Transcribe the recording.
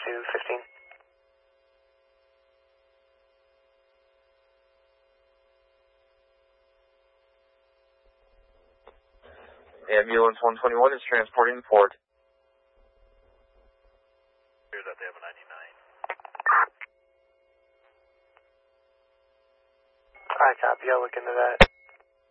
to 15. Ambulance 121 is transporting Ford. Here's that they have a 99. Alright, copy. I'll look into that.